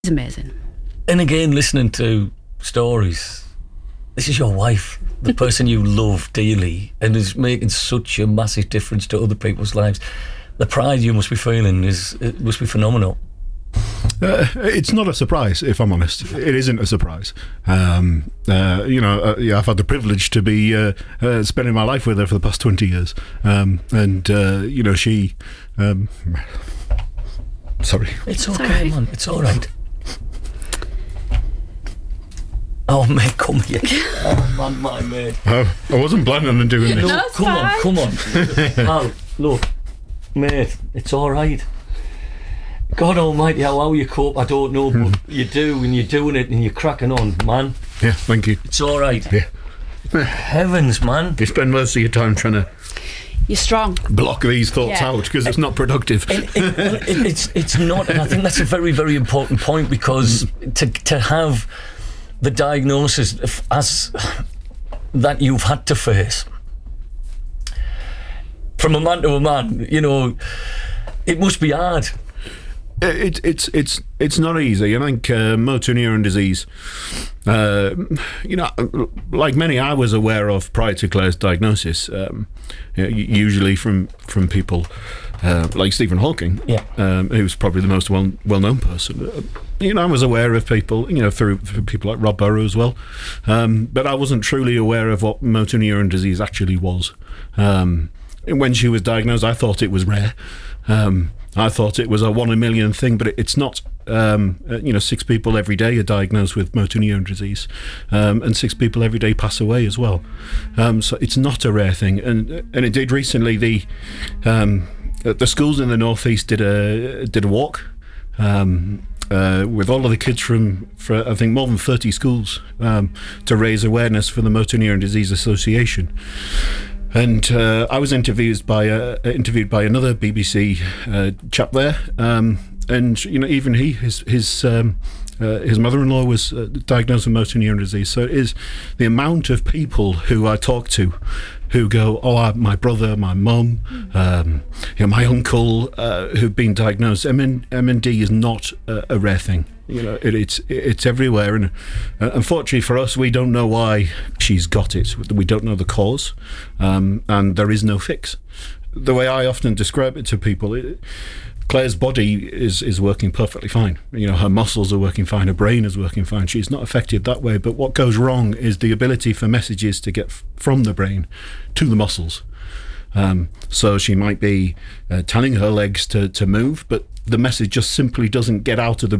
It's amazing. And again, listening to stories, this is your wife, the person you love dearly, and is making such a massive difference to other people's lives. The pride you must be feeling must be phenomenal. It's not a surprise, if I'm honest. It isn't a surprise. I've had the privilege to be spending my life with her for the past 20 years. She... sorry. It's okay, man. It's all right. Oh, mate, come here. Oh, man, my mate. I wasn't planning on doing this. No, come on. Al, look, mate, it's all right. God almighty, how you cope, I don't know, but you do, and you're doing it, and you're cracking on, man. Yeah, thank you. It's all right. Yeah. Heavens, man. You spend most of your time trying to... You're strong. Block these thoughts out, because it's not productive. It's not, and I think that's a very, very important point, because to have the diagnosis as that you've had to face, from a man to a man, it must be hard. It's not easy. I think motor neuron disease, like many I was aware of prior to Claire's diagnosis, usually from people like Stephen Hawking, who's probably the most well-known person. I was aware of people, through people like Rob Burrow as well, but I wasn't truly aware of what motor neuron disease actually was. When she was diagnosed, I thought it was rare. I thought it was a 1 in a million thing, but it's not. 6 people every day are diagnosed with motor neuron disease, and 6 people every day pass away as well. So it's not a rare thing, and it did recently. The schools in the northeast did a walk with all of the kids from I think more than 30 schools to raise awareness for the Motor Neuron Disease Association. And I was interviewed by another BBC chap there, and even his mother-in-law was diagnosed with motor neuron disease. So it is the amount of people who I talk to who go, my brother, my mum, my uncle, who've been diagnosed. MND is not a rare thing. It's everywhere, and unfortunately for us, we don't know why she's got it. We don't know the cause, and there is no fix. The way I often describe it to people, Claire's body is working perfectly fine. Her muscles are working fine, her brain is working fine. She's not affected that way, but what goes wrong is the ability for messages to get from the brain to the muscles. So she might be telling her legs to move, but the message just simply doesn't get out of the